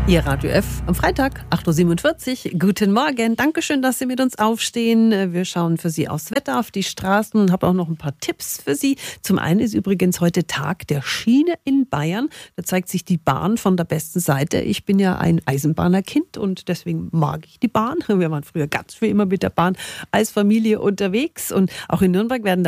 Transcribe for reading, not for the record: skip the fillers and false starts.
Ihr Radio F am Freitag, 8.47 Uhr. Guten Morgen. Dankeschön, dass Sie mit uns aufstehen. Wir schauen für Sie aufs Wetter, auf die Straßen und habe auch noch ein paar Tipps für Sie. Zum einen ist übrigens heute Tag der Schiene in Bayern. Da zeigt sich die Bahn von der besten Seite. Ich bin ja ein Eisenbahnerkind und deswegen mag ich die Bahn. Wir waren früher ganz viel immer mit der Bahn als Familie unterwegs. Und auch in Nürnberg werden